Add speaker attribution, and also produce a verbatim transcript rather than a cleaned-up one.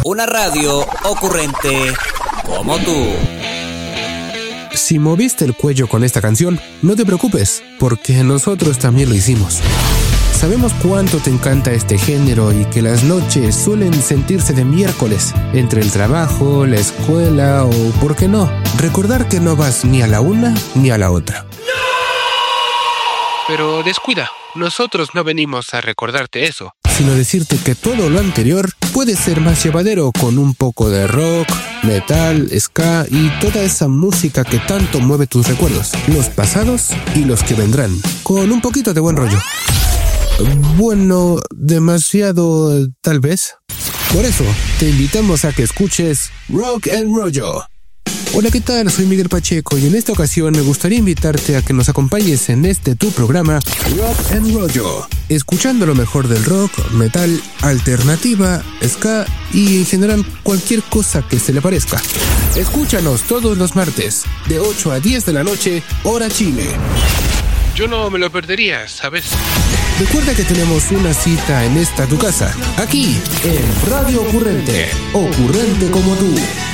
Speaker 1: Una radio ocurrente como tú.
Speaker 2: Si moviste el cuello con esta canción, no te preocupes, porque nosotros también lo hicimos. Sabemos cuánto te encanta este género y que las noches suelen sentirse de miércoles, entre el trabajo, la escuela o, ¿por qué no?, recordar que no vas ni a la una ni a la otra.
Speaker 3: Pero descuida, nosotros no venimos a recordarte eso,
Speaker 2: sino decirte que todo lo anterior puede ser más llevadero con un poco de rock, metal, ska y toda esa música que tanto mueve tus recuerdos, los pasados y los que vendrán, con un poquito de buen rollo. Bueno, demasiado tal vez. Por eso, te invitamos a que escuches Rock and Rollo. Hola, ¿qué tal? Soy Miguel Pacheco y en esta ocasión me gustaría invitarte a que nos acompañes en este tu programa Rock and Rollo, escuchando lo mejor del rock, metal, alternativa, ska y en general cualquier cosa que se le parezca. Escúchanos todos los martes de ocho a diez de la noche, hora Chile.
Speaker 3: Yo no me lo perdería, ¿sabes?
Speaker 2: Recuerda que tenemos una cita en esta tu casa, aquí en Radio Ocurrente, ocurrente como tú.